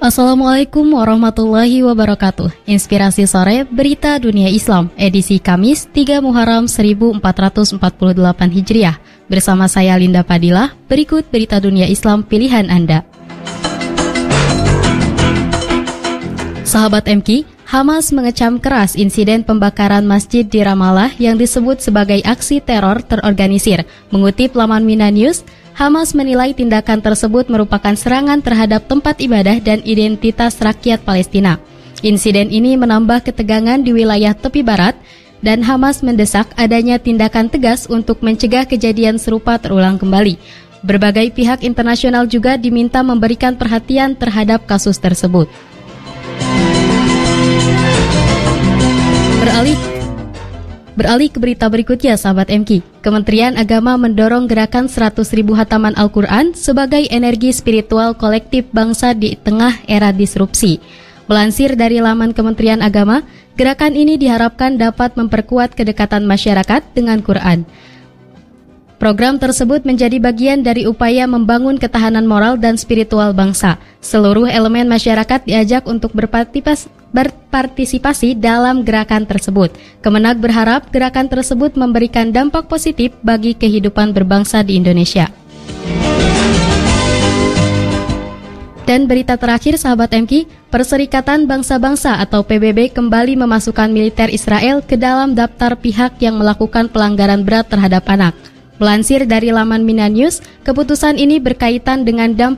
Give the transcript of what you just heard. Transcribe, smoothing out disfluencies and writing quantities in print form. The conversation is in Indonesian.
Assalamualaikum warahmatullahi wabarakatuh. Inspirasi sore Berita Dunia Islam, edisi Kamis 3 Muharram 1448 Hijriah. Bersama saya Linda Fadilah, berikut Berita Dunia Islam pilihan Anda. Sahabat MQ, Hamas mengecam keras insiden pembakaran masjid di Ramallah yang disebut sebagai aksi teror terorganisir. Mengutip laman Mina News, Hamas menilai tindakan tersebut merupakan serangan terhadap tempat ibadah dan identitas rakyat Palestina. Insiden ini menambah ketegangan di wilayah tepi barat dan Hamas mendesak adanya tindakan tegas untuk mencegah kejadian serupa terulang kembali. Berbagai pihak internasional juga diminta memberikan perhatian terhadap kasus tersebut. Beralih ke berita berikutnya, sahabat MQ. Kementerian Agama mendorong gerakan 100.000 hataman Al-Quran sebagai energi spiritual kolektif bangsa di tengah era disrupsi. Melansir dari laman Kementerian Agama, gerakan ini diharapkan dapat memperkuat kedekatan masyarakat dengan Quran. Program tersebut menjadi bagian dari upaya membangun ketahanan moral dan spiritual bangsa. Seluruh elemen masyarakat diajak untuk berpartisipasi dalam gerakan tersebut. Kemenag berharap gerakan tersebut memberikan dampak positif bagi kehidupan berbangsa di Indonesia. Dan berita terakhir, sahabat MQ, Perserikatan Bangsa-Bangsa atau PBB kembali memasukkan militer Israel ke dalam daftar pihak yang melakukan pelanggaran berat terhadap anak. Melansir dari laman Mina News, keputusan ini berkaitan dengan dampak